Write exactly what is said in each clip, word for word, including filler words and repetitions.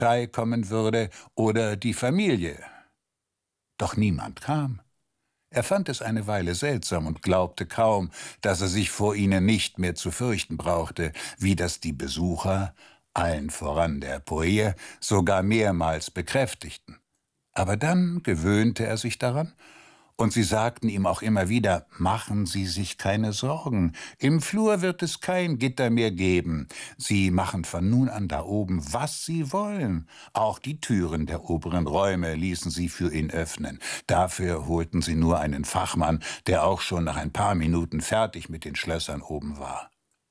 Kai kommen würde oder die Familie. Doch niemand kam. Er fand es eine Weile seltsam und glaubte kaum, dass er sich vor ihnen nicht mehr zu fürchten brauchte, wie das die Besucher, allen voran der Poet, sogar mehrmals bekräftigten. Aber dann gewöhnte er sich daran, und sie sagten ihm auch immer wieder, machen Sie sich keine Sorgen, im Flur wird es kein Gitter mehr geben. Sie machen von nun an da oben, was Sie wollen. Auch die Türen der oberen Räume ließen sie für ihn öffnen. Dafür holten sie nur einen Fachmann, der auch schon nach ein paar Minuten fertig mit den Schlössern oben war.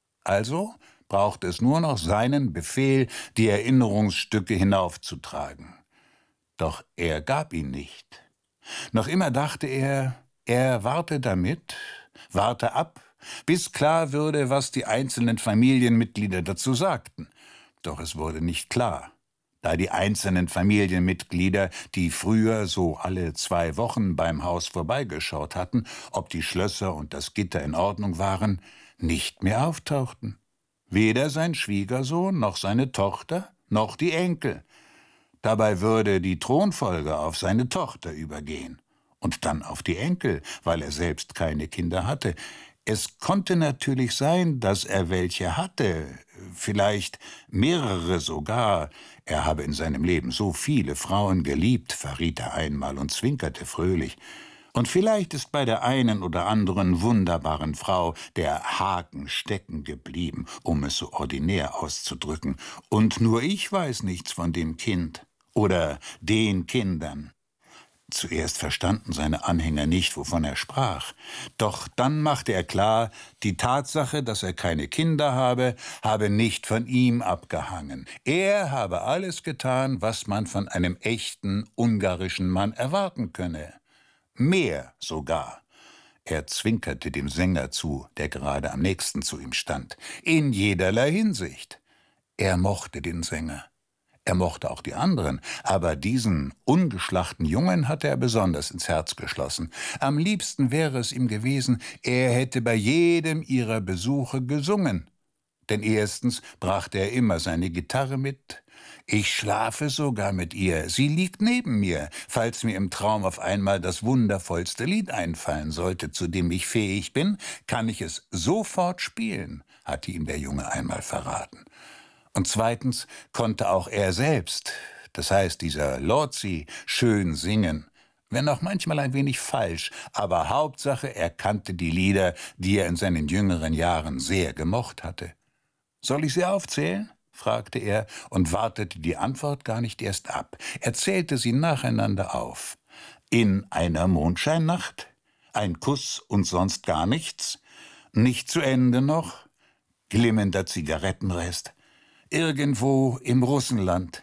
Also brauchte es nur noch seinen Befehl, die Erinnerungsstücke hinaufzutragen. Doch er gab ihn nicht. Noch immer dachte er, er warte damit, warte ab, bis klar würde, was die einzelnen Familienmitglieder dazu sagten. Doch es wurde nicht klar, da die einzelnen Familienmitglieder, die früher so alle zwei Wochen beim Haus vorbeigeschaut hatten, ob die Schlösser und das Gitter in Ordnung waren, nicht mehr auftauchten. Weder sein Schwiegersohn, noch seine Tochter, noch die Enkel. Dabei würde die Thronfolge auf seine Tochter übergehen und dann auf die Enkel, weil er selbst keine Kinder hatte. Es konnte natürlich sein, dass er welche hatte, vielleicht mehrere sogar. Er habe in seinem Leben so viele Frauen geliebt, verriet er einmal und zwinkerte fröhlich. Und vielleicht ist bei der einen oder anderen wunderbaren Frau der Haken stecken geblieben, um es so ordinär auszudrücken. Und nur ich weiß nichts von dem Kind. Oder den Kindern. Zuerst verstanden seine Anhänger nicht, wovon er sprach. Doch dann machte er klar, die Tatsache, dass er keine Kinder habe, habe nicht von ihm abgehangen. Er habe alles getan, was man von einem echten ungarischen Mann erwarten könne. Mehr sogar. Er zwinkerte dem Sänger zu, der gerade am nächsten zu ihm stand. In jederlei Hinsicht. Er mochte den Sänger. Er mochte auch die anderen, aber diesen ungeschlachten Jungen hatte er besonders ins Herz geschlossen. Am liebsten wäre es ihm gewesen, er hätte bei jedem ihrer Besuche gesungen. Denn erstens brachte er immer seine Gitarre mit. Ich schlafe sogar mit ihr, sie liegt neben mir, falls mir im Traum auf einmal das wundervollste Lied einfallen sollte, zu dem ich fähig bin, kann ich es sofort spielen, hatte ihm der Junge einmal verraten. Und zweitens konnte auch er selbst, das heißt dieser Lorzi, schön singen, wenn auch manchmal ein wenig falsch, aber Hauptsache er kannte die Lieder, die er in seinen jüngeren Jahren sehr gemocht hatte. »Soll ich sie aufzählen?« fragte er und wartete die Antwort gar nicht erst ab. Er zählte sie nacheinander auf. »In einer Mondscheinnacht«, »Ein Kuss und sonst gar nichts«, »Nicht zu Ende noch«, »Glimmender Zigarettenrest«, »Irgendwo im Russenland«.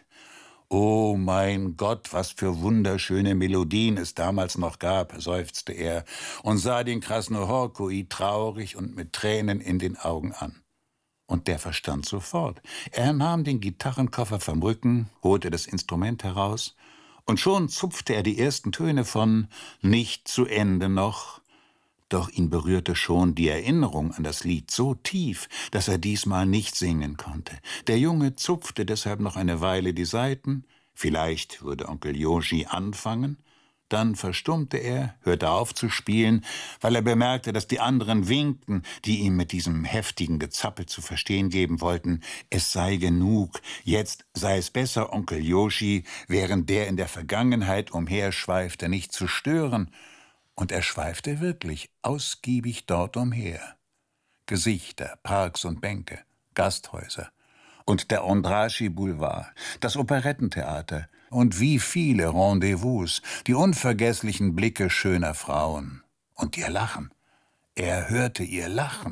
»Oh mein Gott, was für wunderschöne Melodien es damals noch gab«, seufzte er und sah den Krasnohorkui traurig und mit Tränen in den Augen an. Und der verstand sofort. Er nahm den Gitarrenkoffer vom Rücken, holte das Instrument heraus, und schon zupfte er die ersten Töne von »Nicht zu Ende noch«. Doch ihn berührte schon die Erinnerung an das Lied so tief, dass er diesmal nicht singen konnte. Der Junge zupfte deshalb noch eine Weile die Saiten. Vielleicht würde Onkel Joshi anfangen. Dann verstummte er, hörte auf zu spielen, weil er bemerkte, dass die anderen winkten, die ihm mit diesem heftigen Gezappel zu verstehen geben wollten, es sei genug, jetzt sei es besser, Onkel Joshi, während der in der Vergangenheit umherschweifte, nicht zu stören. Und er schweifte wirklich ausgiebig dort umher. Gesichter, Parks und Bänke, Gasthäuser und der Ondraschi-Boulevard, das Operettentheater und wie viele Rendezvous, die unvergesslichen Blicke schöner Frauen und ihr Lachen. Er hörte ihr Lachen,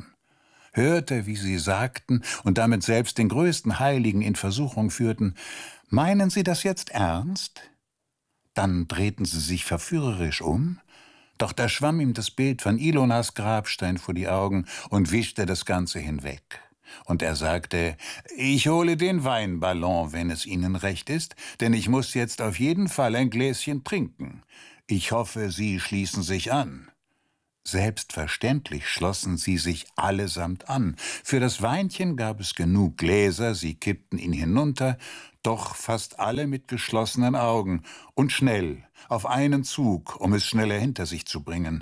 hörte, wie sie sagten und damit selbst den größten Heiligen in Versuchung führten, »Meinen Sie das jetzt ernst?« Dann drehten sie sich verführerisch um, doch da schwamm ihm das Bild von Ilonas Grabstein vor die Augen und wischte das Ganze hinweg. Und er sagte, »Ich hole den Weinballon, wenn es Ihnen recht ist, denn ich muss jetzt auf jeden Fall ein Gläschen trinken. Ich hoffe, Sie schließen sich an.« Selbstverständlich schlossen sie sich allesamt an. Für das Weinchen gab es genug Gläser, sie kippten ihn hinunter, doch fast alle mit geschlossenen Augen und schnell, auf einen Zug, um es schneller hinter sich zu bringen.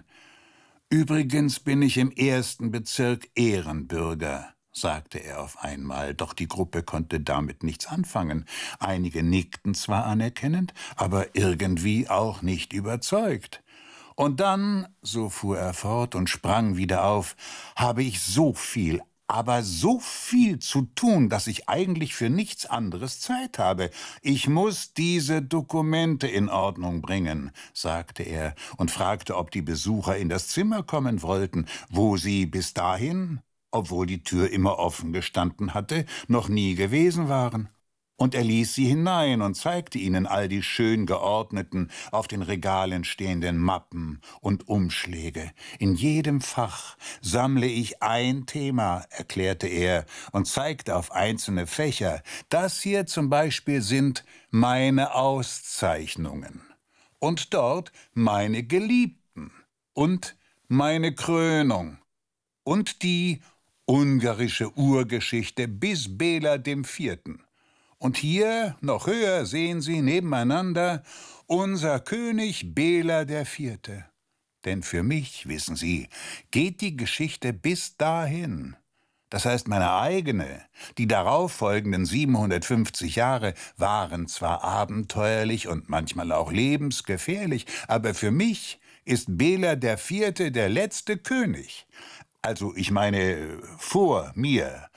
»Übrigens bin ich im ersten Bezirk Ehrenbürger«, sagte er auf einmal, doch die Gruppe konnte damit nichts anfangen. Einige nickten zwar anerkennend, aber irgendwie auch nicht überzeugt. Und dann, so fuhr er fort und sprang wieder auf, habe ich so viel, aber so viel zu tun, dass ich eigentlich für nichts anderes Zeit habe. Ich muss diese Dokumente in Ordnung bringen, sagte er und fragte, ob die Besucher in das Zimmer kommen wollten, wo sie bis dahin, obwohl die Tür immer offen gestanden hatte, noch nie gewesen waren. Und er ließ sie hinein und zeigte ihnen all die schön geordneten, auf den Regalen stehenden Mappen und Umschläge. In jedem Fach sammle ich ein Thema, erklärte er und zeigte auf einzelne Fächer. Das hier zum Beispiel sind meine Auszeichnungen und dort meine Geliebten und meine Krönung und die ungarische Urgeschichte bis Bela dem Vierten. Und hier, noch höher, sehen Sie nebeneinander unser König Bela der Vierte. Denn für mich, wissen Sie, geht die Geschichte bis dahin. Das heißt, meine eigene, die darauffolgenden siebenhundertfünfzig Jahre waren zwar abenteuerlich und manchmal auch lebensgefährlich, aber für mich ist Bela der Vierte der letzte König. Also ich meine, vor mir.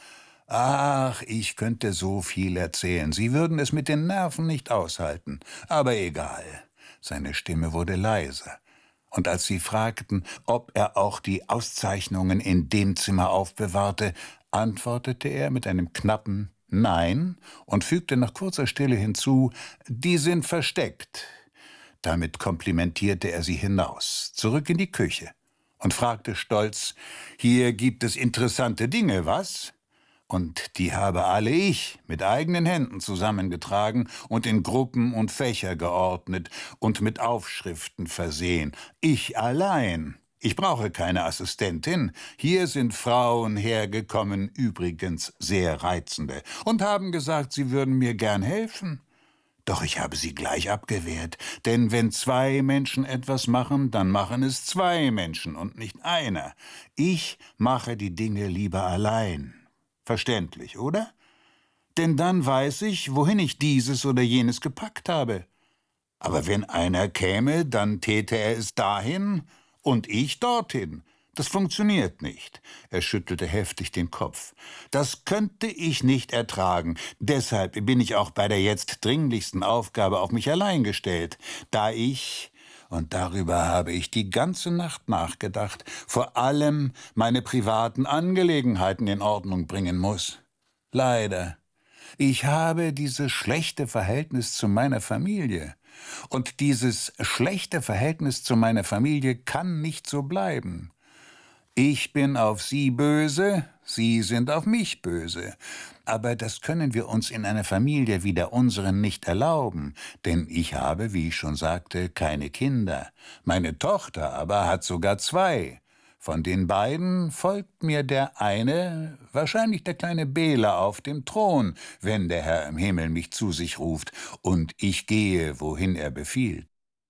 Ach, ich könnte so viel erzählen. Sie würden es mit den Nerven nicht aushalten. Aber egal. Seine Stimme wurde leiser. Und als sie fragten, ob er auch die Auszeichnungen in dem Zimmer aufbewahrte, antwortete er mit einem knappen Nein und fügte nach kurzer Stille hinzu, die sind versteckt. Damit komplimentierte er sie hinaus, zurück in die Küche und fragte stolz, hier gibt es interessante Dinge, was? Und die habe alle ich mit eigenen Händen zusammengetragen und in Gruppen und Fächer geordnet und mit Aufschriften versehen. Ich allein. Ich brauche keine Assistentin. Hier sind Frauen hergekommen, übrigens sehr reizende, und haben gesagt, sie würden mir gern helfen. Doch ich habe sie gleich abgewehrt, denn wenn zwei Menschen etwas machen, dann machen es zwei Menschen und nicht einer. Ich mache die Dinge lieber allein. Verständlich, oder? Denn dann weiß ich, wohin ich dieses oder jenes gepackt habe. Aber wenn einer käme, dann täte er es dahin und ich dorthin. Das funktioniert nicht. Er schüttelte heftig den Kopf. Das könnte ich nicht ertragen. Deshalb bin ich auch bei der jetzt dringlichsten Aufgabe auf mich allein gestellt, da ich, und darüber habe ich die ganze Nacht nachgedacht, vor allem meine privaten Angelegenheiten in Ordnung bringen muss. Leider. Ich habe dieses schlechte Verhältnis zu meiner Familie. Und dieses schlechte Verhältnis zu meiner Familie kann nicht so bleiben. Ich bin auf Sie böse, Sie sind auf mich böse. Aber das können wir uns in einer Familie wie der unseren nicht erlauben, denn ich habe, wie ich schon sagte, keine Kinder. Meine Tochter aber hat sogar zwei. Von den beiden folgt mir der eine, wahrscheinlich der kleine Bela, auf dem Thron, wenn der Herr im Himmel mich zu sich ruft, und ich gehe, wohin er befiehlt.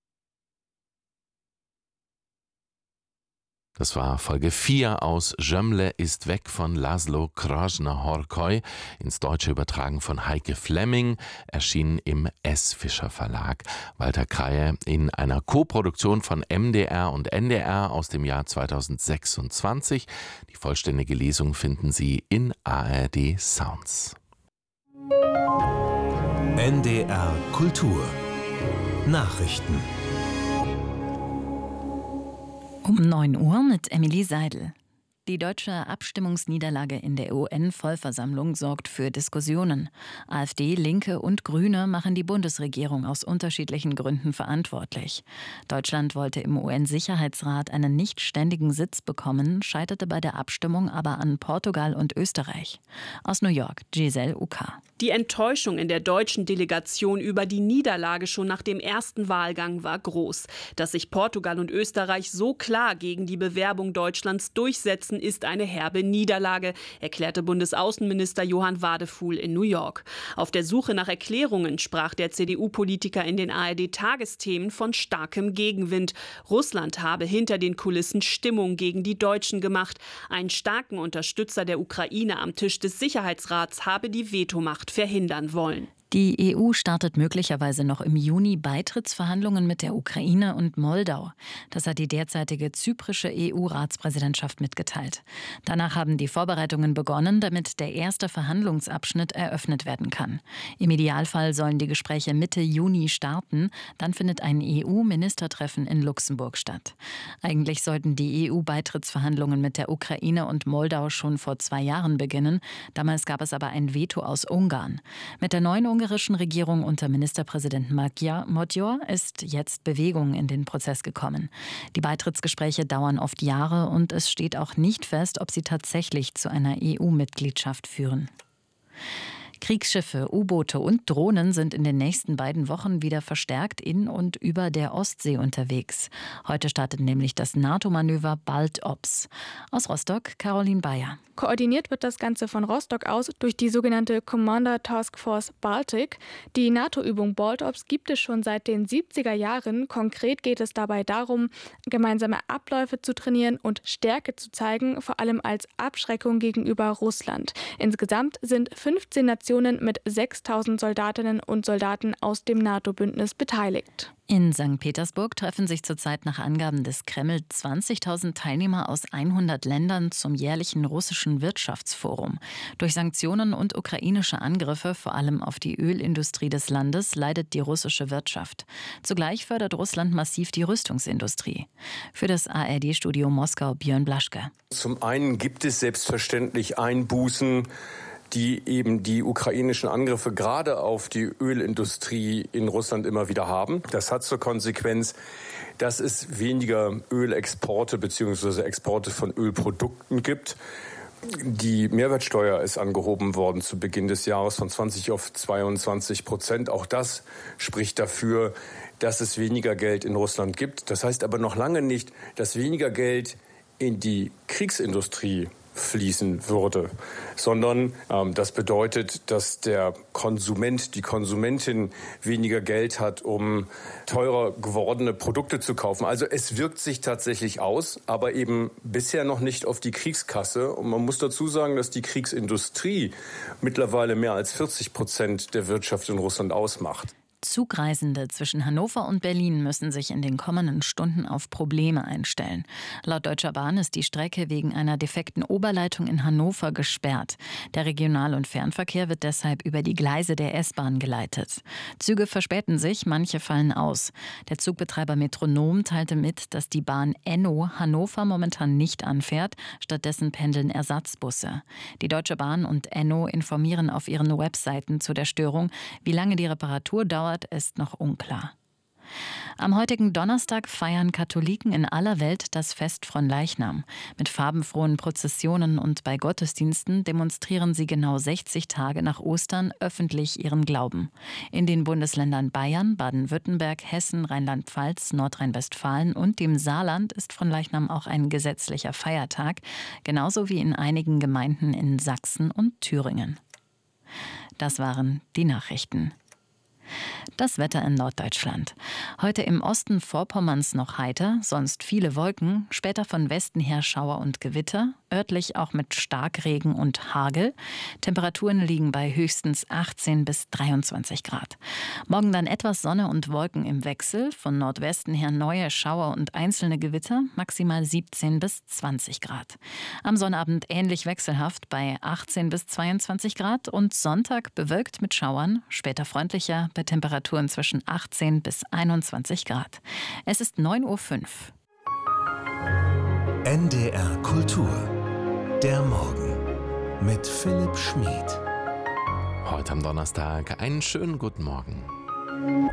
Das war Folge vier aus Gömle ist weg von Laszlo Krasna-Horkoy, ins Deutsche übertragen von Heike Flemming, erschienen im S. Fischer Verlag. Walter Kraie in einer Koproduktion von M D R und N D R aus dem Jahr zweitausendsechsundzwanzig. Die vollständige Lesung finden Sie in A R D Sounds. N D R Kultur Nachrichten. Um neun Uhr mit Emily Seidel. Die deutsche Abstimmungsniederlage in der U N-Vollversammlung sorgt für Diskussionen. AfD, Linke und Grüne machen die Bundesregierung aus unterschiedlichen Gründen verantwortlich. Deutschland wollte im U N-Sicherheitsrat einen nicht ständigen Sitz bekommen, scheiterte bei der Abstimmung aber an Portugal und Österreich. Aus New York, Giselle Uka. Die Enttäuschung in der deutschen Delegation über die Niederlage schon nach dem ersten Wahlgang war groß. Dass sich Portugal und Österreich so klar gegen die Bewerbung Deutschlands durchsetzen, ist eine herbe Niederlage, erklärte Bundesaußenminister Johann Wadefuhl in New York. Auf der Suche nach Erklärungen sprach der C D U-Politiker in den A R D-Tagesthemen von starkem Gegenwind. Russland habe hinter den Kulissen Stimmung gegen die Deutschen gemacht. Einen starken Unterstützer der Ukraine am Tisch des Sicherheitsrats habe die Vetomacht verhindern wollen. Die E U startet möglicherweise noch im Juni Beitrittsverhandlungen mit der Ukraine und Moldau. Das hat die derzeitige zyprische E U-Ratspräsidentschaft mitgeteilt. Danach haben die Vorbereitungen begonnen, damit der erste Verhandlungsabschnitt eröffnet werden kann. Im Idealfall sollen die Gespräche Mitte Juni starten. Dann findet ein E U-Ministertreffen in Luxemburg statt. Eigentlich sollten die E U-Beitrittsverhandlungen mit der Ukraine und Moldau schon vor zwei Jahren beginnen. Damals gab es aber ein Veto aus Ungarn. Mit der neuen ungarischen Regierung unter Ministerpräsident Magyar ist jetzt Bewegung in den Prozess gekommen. Die Beitrittsgespräche dauern oft Jahre und es steht auch nicht fest, ob sie tatsächlich zu einer E U-Mitgliedschaft führen. Kriegsschiffe, U-Boote und Drohnen sind in den nächsten beiden Wochen wieder verstärkt in und über der Ostsee unterwegs. Heute startet nämlich das NATO-Manöver BALTOPS. Aus Rostock, Caroline Bayer. Koordiniert wird das Ganze von Rostock aus durch die sogenannte Commander Task Force Baltic. Die NATO-Übung BALTOPS gibt es schon seit den siebziger Jahren. Konkret geht es dabei darum, gemeinsame Abläufe zu trainieren und Stärke zu zeigen, vor allem als Abschreckung gegenüber Russland. Insgesamt sind fünfzehn Nationen mit sechstausend Soldatinnen und Soldaten aus dem NATO-Bündnis beteiligt. In Sankt Petersburg treffen sich zurzeit nach Angaben des Kreml zwanzigtausend Teilnehmer aus hundert Ländern zum jährlichen russischen Wirtschaftsforum. Durch Sanktionen und ukrainische Angriffe, vor allem auf die Ölindustrie des Landes, leidet die russische Wirtschaft. Zugleich fördert Russland massiv die Rüstungsindustrie. Für das A R D-Studio Moskau Björn Blaschke. Zum einen gibt es selbstverständlich Einbußen, die eben die ukrainischen Angriffe gerade auf die Ölindustrie in Russland immer wieder haben. Das hat zur Konsequenz, dass es weniger Ölexporte bzw. Exporte von Ölprodukten gibt. Die Mehrwertsteuer ist angehoben worden zu Beginn des Jahres von zwanzig auf zweiundzwanzig Prozent. Auch das spricht dafür, dass es weniger Geld in Russland gibt. Das heißt aber noch lange nicht, dass weniger Geld in die Kriegsindustrie fließen würde, sondern ähm, das bedeutet, dass der Konsument, die Konsumentin weniger Geld hat, um teurer gewordene Produkte zu kaufen. Also es wirkt sich tatsächlich aus, aber eben bisher noch nicht auf die Kriegskasse. Und man muss dazu sagen, dass die Kriegsindustrie mittlerweile mehr als vierzig Prozent der Wirtschaft in Russland ausmacht. Zugreisende zwischen Hannover und Berlin müssen sich in den kommenden Stunden auf Probleme einstellen. Laut Deutscher Bahn ist die Strecke wegen einer defekten Oberleitung in Hannover gesperrt. Der Regional- und Fernverkehr wird deshalb über die Gleise der S-Bahn geleitet. Züge verspäten sich, manche fallen aus. Der Zugbetreiber Metronom teilte mit, dass die Bahn Enno Hannover momentan nicht anfährt. Stattdessen pendeln Ersatzbusse. Die Deutsche Bahn und Enno informieren auf ihren Webseiten zu der Störung. Wie lange die Reparatur dauert, ist noch unklar. Am heutigen Donnerstag feiern Katholiken in aller Welt das Fest Fronleichnam. Mit farbenfrohen Prozessionen und bei Gottesdiensten demonstrieren sie genau sechzig Tage nach Ostern öffentlich ihren Glauben. In den Bundesländern Bayern, Baden-Württemberg, Hessen, Rheinland-Pfalz, Nordrhein-Westfalen und dem Saarland ist Fronleichnam auch ein gesetzlicher Feiertag, genauso wie in einigen Gemeinden in Sachsen und Thüringen. Das waren die Nachrichten. Das Wetter in Norddeutschland. Heute im Osten Vorpommerns noch heiter, sonst viele Wolken, später von Westen her Schauer und Gewitter, örtlich auch mit Starkregen und Hagel. Temperaturen liegen bei höchstens achtzehn bis dreiundzwanzig Grad. Morgen dann etwas Sonne und Wolken im Wechsel, von Nordwesten her neue Schauer und einzelne Gewitter, maximal siebzehn bis zwanzig Grad. Am Sonnabend ähnlich wechselhaft bei achtzehn bis zweiundzwanzig Grad und Sonntag bewölkt mit Schauern, später freundlicher bei Temperaturen zwischen achtzehn bis einundzwanzig Grad. Es ist neun Uhr fünf. N D R Kultur Der Morgen mit Philipp Schmid. Heute am Donnerstag einen schönen guten Morgen.